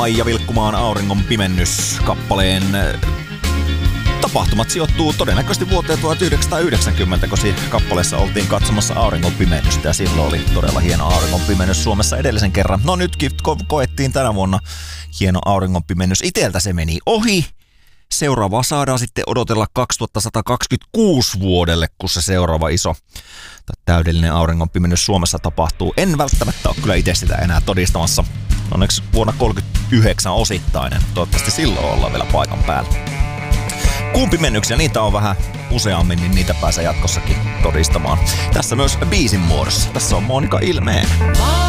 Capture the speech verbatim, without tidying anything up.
Maija Vilkkumaan Auringon pimennys kappaleen tapahtumat sijoittuu todennäköisesti vuoteen tuhatyhdeksänsataayhdeksänkymmentä, kun siinä kappaleessa oltiin katsomassa auringon pimennystä ja silloin oli todella hieno auringon pimennys Suomessa edellisen kerran. No nytkin ko- koettiin tänä vuonna hieno auringon pimennys. Iteltä se meni ohi. Seuraavaa saadaan sitten odotella kaksituhattasataakaksikymmentäkuusi vuodelle, kun se seuraava iso tai täydellinen auringonpimennys Suomessa tapahtuu. En välttämättä ole kyllä itse sitä enää todistamassa. Onneksi vuonna kolmekymmentäyhdeksän osittainen. Toivottavasti silloin ollaan vielä paikan päällä. Kuun pimennyksiä, niitä on vähän useammin, niin niitä pääsee jatkossakin todistamaan. Tässä myös biisin muodossa. Tässä on Monika Ilmeen.